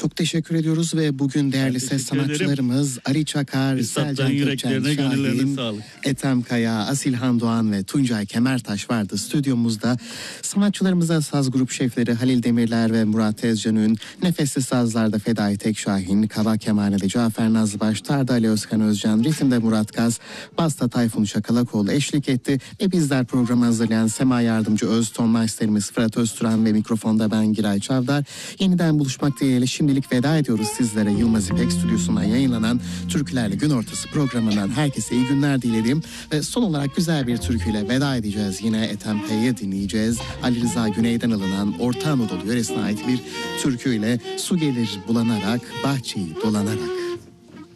Çok teşekkür ediyoruz ve bugün değerli ses sanatçılarımız Ali Çakar, Selcan Gökçen Şahin, Ethem Kaya, Asilhan Doğan ve Tuncay Kemertaş vardı stüdyomuzda. Sanatçılarımıza saz grup şefleri Halil Demirler ve Murat Tezcan'ın, nefesli sazlarda Fedai Tekşahin, kaba kemanede Cafer Nazlıbaş, tarda Ali Özkan Özcan, ritimde Murat Gaz, basta Tayfun Şakalakoğlu eşlik etti. Bizler programı hazırlayan Sema Yardımcı, Öz Tonmeister'imiz Fırat Öztürk'ün ve mikrofonda ben Giray Çavdar. Yeniden buluşmak dileğiyle şimdilik veda ediyoruz sizlere. Yılmaz İpek Stüdyosu'ndan yayınlanan Türkülerle Gün Ortası programından herkese iyi günler dilerim. Ve son olarak güzel bir türküyle veda edeceğiz. Yine Ethem Kaya'yı dinleyeceğiz. Ali Rıza Güney'den alınan Orta Anadolu yöresine ait bir türküyle Su gelir bulanarak, bahçeyi dolanarak.